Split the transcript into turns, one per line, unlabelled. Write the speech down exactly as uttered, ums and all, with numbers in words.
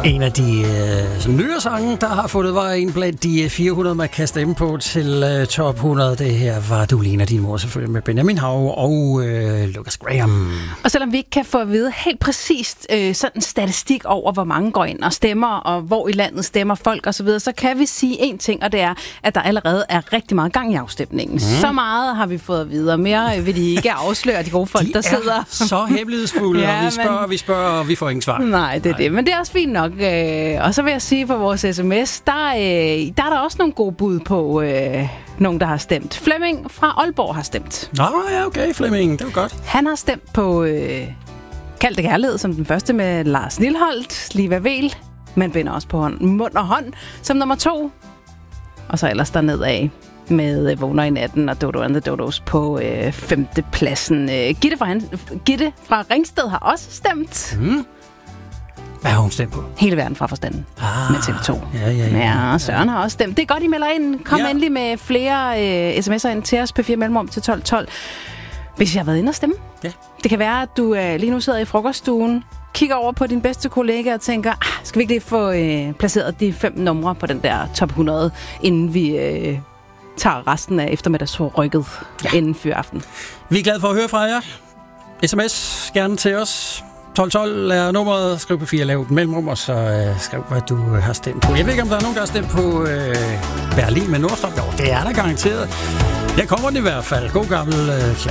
En af de øh, nyere sange, der har fundet vej ind blandt de fire hundrede, man kan stemme på til øh, top hundrede. Det her var Du ligner din mor, selvfølgelig med Benjamin Hav og øh, Lucas Graham.
Og selvom vi ikke kan få at vide helt præcist øh, sådan en statistik over, hvor mange går ind og stemmer, og hvor i landet stemmer folk osv., så, så kan vi sige en ting, og det er, at der allerede er rigtig meget gang i afstemningen. Mm. Så meget har vi fået at vide, og mere vil de ikke afsløre, de gode folk,
de
der sidder.
så hemmelighedsfulde, ja, og vi spørger, men... vi spørger, og vi får ingen svar.
Nej, det er Nej. det. Men det er også fint nok. Og så vil jeg sige på vores sms, der, der er der også nogle gode bud på øh, nogen, der har stemt. Flemming fra Aalborg har stemt.
Nå ja, okay, Flemming, det var godt.
Han har stemt på øh, Kald det kærlighed som den første med Lars Lilholt, Liva Vel. Man binder også på hånd, mund og hånd som nummer to. Og så ellers dernedad med øh, Vågner i natten og Dodo and the Dodos på øh, femte pladsen. Øh, Gitte, fra han, Gitte fra Ringsted har også stemt.
Mm. Hvad har hun stemt på?
Hele verden fra forstanden ah, med T V to.
Ja, ja, ja.
Ja, Søren har også stemt. Det er godt, I melder ind. Kom ja. endelig med flere øh, sms'er ind til os på fire mellemrum til tolv tolv, hvis jeg har været inde og stemme.
Ja.
Det kan være, at du øh, lige nu sidder i frokoststuen, kigger over på din bedste kollega og tænker, ah, skal vi ikke lige få øh, placeret de fem numre på den der top hundrede, inden vi øh, tager resten af eftermiddagsrykket ja. inden fyraften.
Vi er glade for at høre fra jer. Sms gerne til os. tolv tolv er nummeret. Skriv på fire, lav et mellemrum, og så øh, skriv, hvad du har stemt på. Jeg ved ikke, om der er nogen, der har stemt på øh, Berlin med Nordstrøm. Jo, det er der garanteret. Jeg kommer den i hvert fald. God gammel øh, klasse.